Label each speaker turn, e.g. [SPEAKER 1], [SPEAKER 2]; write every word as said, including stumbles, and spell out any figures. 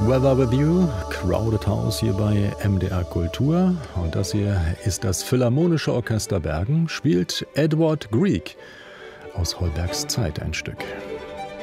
[SPEAKER 1] Weather With You, Crowded House hier bei M D R Kultur. Und das hier ist das Philharmonische Orchester Bergen, spielt Edward Grieg aus Holbergs Zeit ein Stück.